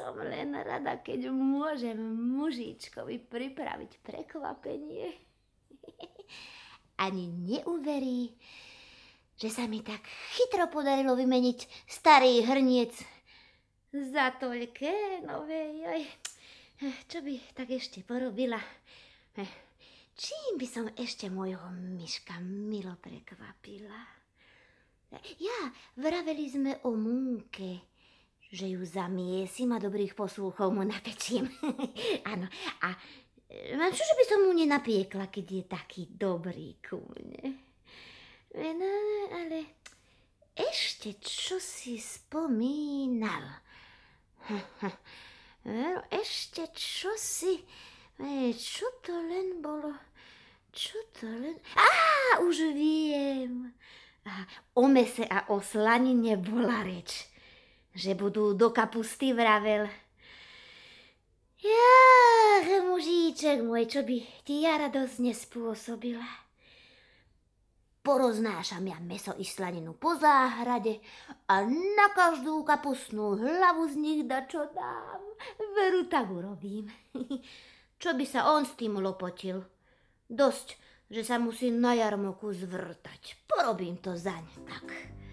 som len rada, keď môžem mužičkovi pripraviť prekvapenie. Ani neuverí, že sa mi tak chytro podarilo vymeniť starý hrniec za toľké nové. Čo by tak ešte porobila? Čím by som ešte môjho myška milo prekvapila? Vraveli sme o múke, že ju zamiesim a dobrých poslúchov mu napečiem. Áno, a čože by som mu nenapiekla, keď je taký dobrý ku mne? No, ale ešte čo si spomínal? Ešte čo si... Čo to len bolo? Už viem. O mese a o slanine bola reč, že budú do kapusty, vravel. Mužíček môj, čo by ti ja radosť nespôsobila. Poroznášam ja meso i slaninu po záhrade a na každú kapustnú hlavu z nich dačo dám. Veru, tak urobím. Čo by sa on s tým lopotil? Dosť, že sa musí na jarmoku zvrtať. Porobím to zaň, tak.